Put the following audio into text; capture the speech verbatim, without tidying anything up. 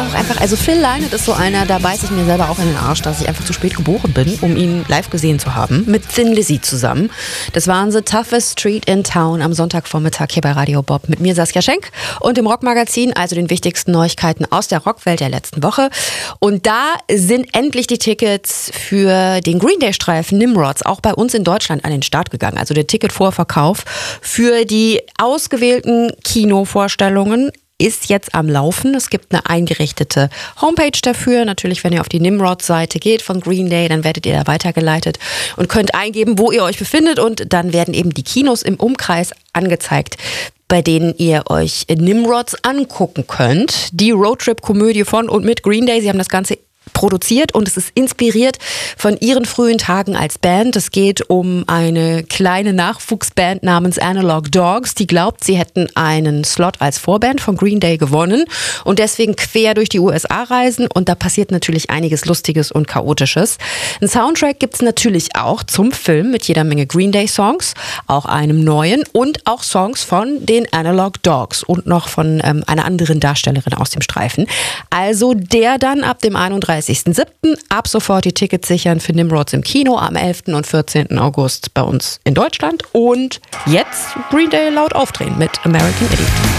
auch einfach, also Phil Lynott ist so einer, da beiß ich mir selber auch in den Arsch, dass ich einfach zu spät geboren bin, um ihn live gesehen zu haben, mit Thin Lizzy zusammen. Das waren The Toughest Street in Town am Sonntagvormittag hier bei Radio Bob mit mir, Saskia Schenk, und dem Rockmagazin, also den wichtigsten Neuigkeiten aus der Rockwelt der letzten Woche. Und da sind endlich die Tickets für den Green Day Streifen Nimrods auch bei uns in Deutschland an den Start gegangen. Also der Ticketvorverkauf für die ausgewählten Kinovorstellungen ist jetzt am Laufen. Es gibt eine eingerichtete Homepage dafür. Natürlich, wenn ihr auf die Nimrod-Seite geht von Green Day, dann werdet ihr da weitergeleitet und könnt eingeben, wo ihr euch befindet. Und dann werden eben die Kinos im Umkreis angezeigt, bei denen ihr euch Nimrods angucken könnt. Die Roadtrip-Komödie von und mit Green Day. Sie haben das Ganze produziert und es ist inspiriert von ihren frühen Tagen als Band. Es geht um eine kleine Nachwuchsband namens Analog Dogs, die glaubt, sie hätten einen Slot als Vorband von Green Day gewonnen und deswegen quer durch die U S A reisen, und da passiert natürlich einiges Lustiges und Chaotisches. Ein Soundtrack gibt es natürlich auch zum Film mit jeder Menge Green Day Songs, auch einem neuen und auch Songs von den Analog Dogs und noch von ähm, einer anderen Darstellerin aus dem Streifen. Also der dann ab dem einunddreißigsten siebten ab sofort die Tickets sichern für Nimrods im Kino am elften und vierzehnten August bei uns in Deutschland. Und jetzt Green Day laut aufdrehen mit American Idiot.